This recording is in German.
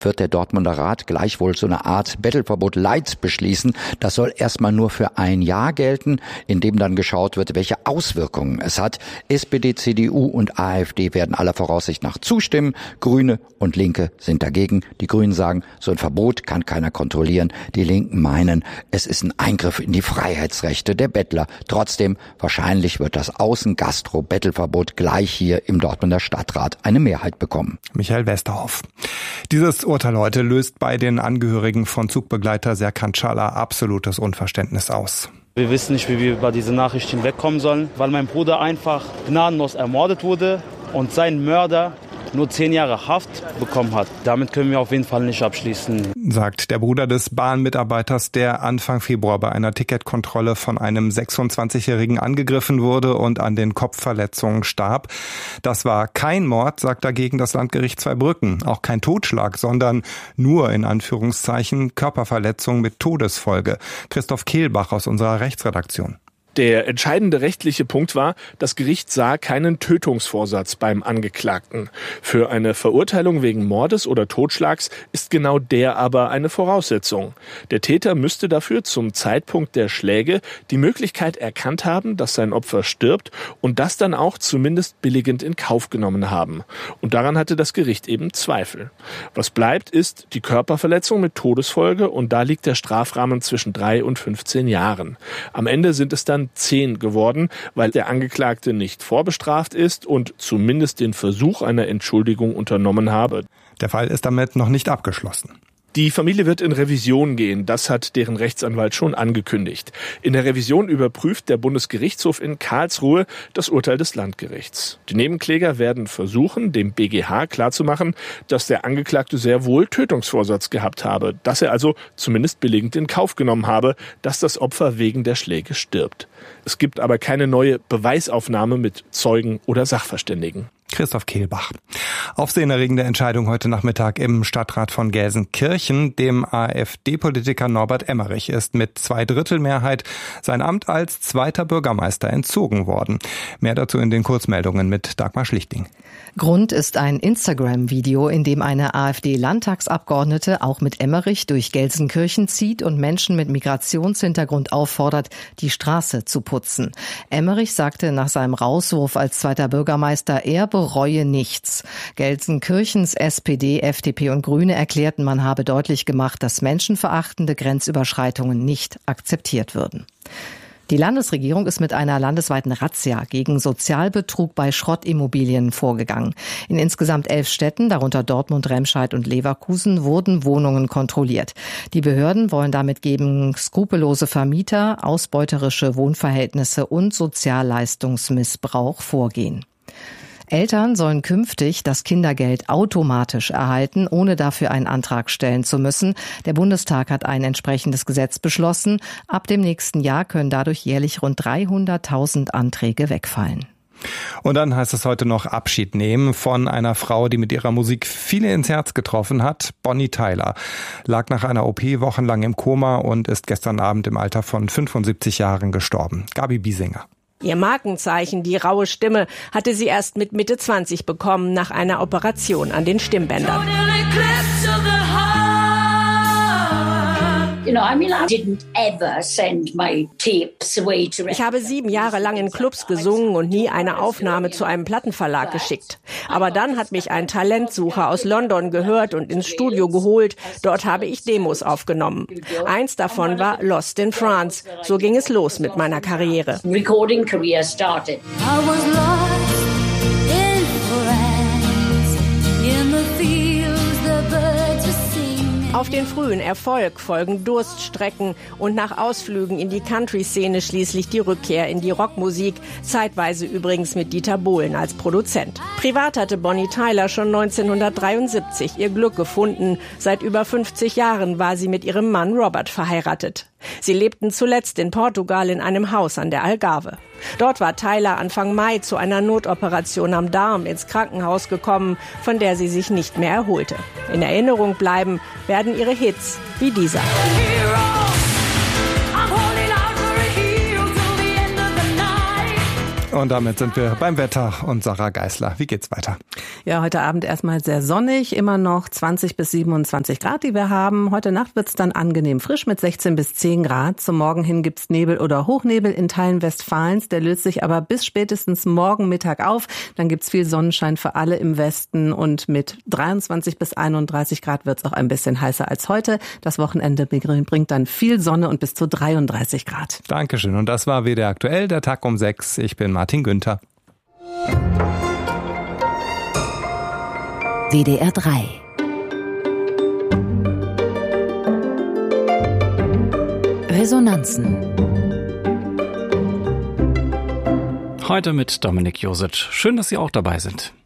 wird der Dortmunder Rat gleichwohl so eine Art Bettelverbot Light beschließen. Das soll erstmal nur für ein Jahr gelten, in dem dann geschaut wird, welche Auswirkungen es hat. SPD, CDU und AfD werden aller Voraussicht nach zustimmen. Grüne und Linke sind dagegen. Die Grünen sagen, so ein Verbot kann keiner kontrollieren. Die Linken meinen, es ist ein Eingriff in die Freiheitsrechte der Bettler. Trotzdem, wahrscheinlich wird das Außen-Gastro-Bettelverbot gleich hier im Dortmunder Stadtrat eine Mehrheit bekommen. Michael Westerhoff. Dieses Urteil heute löst bei den Angehörigen von Zugbegleiter Serkan Çağlar absolutes Unverständnis aus. Wir wissen nicht, wie wir über diese Nachricht hinwegkommen sollen, weil mein Bruder einfach gnadenlos ermordet wurde und sein Mörder nur 10 Jahre Haft bekommen hat. Damit können wir auf jeden Fall nicht abschließen. Sagt der Bruder des Bahnmitarbeiters, der Anfang Februar bei einer Ticketkontrolle von einem 26-Jährigen angegriffen wurde und an den Kopfverletzungen starb. Das war kein Mord, sagt dagegen das Landgericht Zweibrücken. Auch kein Totschlag, sondern nur in Anführungszeichen Körperverletzung mit Todesfolge. Christoph Kehlbach aus unserer Rechtsredaktion. Der entscheidende rechtliche Punkt war, das Gericht sah keinen Tötungsvorsatz beim Angeklagten. Für eine Verurteilung wegen Mordes oder Totschlags ist genau der aber eine Voraussetzung. Der Täter müsste dafür zum Zeitpunkt der Schläge die Möglichkeit erkannt haben, dass sein Opfer stirbt und das dann auch zumindest billigend in Kauf genommen haben. Und daran hatte das Gericht eben Zweifel. Was bleibt, ist die Körperverletzung mit Todesfolge und da liegt der Strafrahmen zwischen 3 und 15 Jahren. Am Ende sind es dann 10 geworden, weil der Angeklagte nicht vorbestraft ist und zumindest den Versuch einer Entschuldigung unternommen habe. Der Fall ist damit noch nicht abgeschlossen. Die Familie wird in Revision gehen, das hat deren Rechtsanwalt schon angekündigt. In der Revision überprüft der Bundesgerichtshof in Karlsruhe das Urteil des Landgerichts. Die Nebenkläger werden versuchen, dem BGH klarzumachen, dass der Angeklagte sehr wohl Tötungsvorsatz gehabt habe, dass er also zumindest billigend in Kauf genommen habe, dass das Opfer wegen der Schläge stirbt. Es gibt aber keine neue Beweisaufnahme mit Zeugen oder Sachverständigen. Christoph Kehlbach. Aufsehenerregende Entscheidung heute Nachmittag im Stadtrat von Gelsenkirchen. Dem AfD-Politiker Norbert Emmerich ist mit 2/3 sein Amt als zweiter Bürgermeister entzogen worden. Mehr dazu in den Kurzmeldungen mit Dagmar Schlichting. Grund ist ein Instagram-Video, in dem eine AfD-Landtagsabgeordnete auch mit Emmerich durch Gelsenkirchen zieht und Menschen mit Migrationshintergrund auffordert, die Straße zu putzen. Emmerich sagte nach seinem Rauswurf als zweiter Bürgermeister, er bereue nichts. Gelsenkirchens SPD, FDP und Grüne erklärten, man habe deutlich gemacht, dass menschenverachtende Grenzüberschreitungen nicht akzeptiert würden. Die Landesregierung ist mit einer landesweiten Razzia gegen Sozialbetrug bei Schrottimmobilien vorgegangen. In insgesamt 11 Städten, darunter Dortmund, Remscheid und Leverkusen, wurden Wohnungen kontrolliert. Die Behörden wollen damit gegen skrupellose Vermieter, ausbeuterische Wohnverhältnisse und Sozialleistungsmissbrauch vorgehen. Eltern sollen künftig das Kindergeld automatisch erhalten, ohne dafür einen Antrag stellen zu müssen. Der Bundestag hat ein entsprechendes Gesetz beschlossen. Ab dem nächsten Jahr können dadurch jährlich rund 300.000 Anträge wegfallen. Und dann heißt es heute noch Abschied nehmen von einer Frau, die mit ihrer Musik viele ins Herz getroffen hat. Bonnie Tyler lag nach einer OP wochenlang im Koma und ist gestern Abend im Alter von 75 Jahren gestorben. Gabi Biesinger. Ihr Markenzeichen, die raue Stimme, hatte sie erst mit Mitte 20 bekommen, nach einer Operation an den Stimmbändern. Ich habe 7 Jahre lang in Clubs gesungen und nie eine Aufnahme zu einem Plattenverlag geschickt. Aber dann hat mich ein Talentsucher aus London gehört und ins Studio geholt. Dort habe ich Demos aufgenommen. Eins davon war Lost in France. So ging es los mit meiner Karriere. Recording career started. I was lost in France, in the fields the birds were singing. Auf den frühen Erfolg folgen Durststrecken und nach Ausflügen in die Country-Szene schließlich die Rückkehr in die Rockmusik, zeitweise übrigens mit Dieter Bohlen als Produzent. Privat hatte Bonnie Tyler schon 1973 ihr Glück gefunden. Seit über 50 Jahren war sie mit ihrem Mann Robert verheiratet. Sie lebten zuletzt in Portugal in einem Haus an der Algarve. Dort war Tyler Anfang Mai zu einer Notoperation am Darm ins Krankenhaus gekommen, von der sie sich nicht mehr erholte. In Erinnerung bleiben werden ihre Hits wie dieser. Und damit sind wir beim Wetter und Sarah Geisler. Wie geht's weiter? Ja, heute Abend erstmal sehr sonnig, immer noch 20 bis 27 Grad, die wir haben. Heute Nacht wird's dann angenehm frisch mit 16 bis 10 Grad. Zum Morgen hin gibt's Nebel oder Hochnebel in Teilen Westfalens. Der löst sich aber bis spätestens morgen Mittag auf. Dann gibt's viel Sonnenschein für alle im Westen und mit 23 bis 31 Grad wird's auch ein bisschen heißer als heute. Das Wochenende bringt dann viel Sonne und bis zu 33 Grad. Dankeschön. Und das war WDR aktuell, der Tag um 6. Ich bin Martin Günther. WDR 3. Resonanzen. Heute mit Dominik Josic. Schön, dass Sie auch dabei sind.